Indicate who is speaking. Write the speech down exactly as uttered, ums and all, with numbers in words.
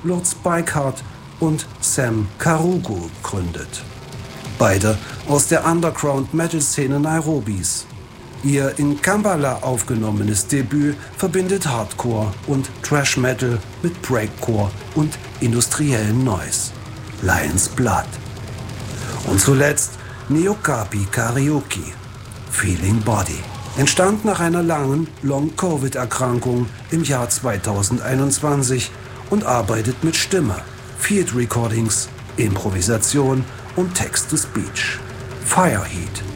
Speaker 1: Lutz Beikhardt und Sam Karugo gründet. Beide aus der Underground-Metal-Szene Nairobis. Ihr in Kampala aufgenommenes Debüt verbindet Hardcore und Thrash-Metal mit Breakcore und industriellen Noise. Lion's Blood. Und zuletzt Neokapi Karaoke, Feeling Body. Entstand nach einer langen Long-Covid-Erkrankung im Jahr zweitausendeinundzwanzig und arbeitet mit Stimme, Field Recordings, Improvisation und Text-to-Speech. Fireheat.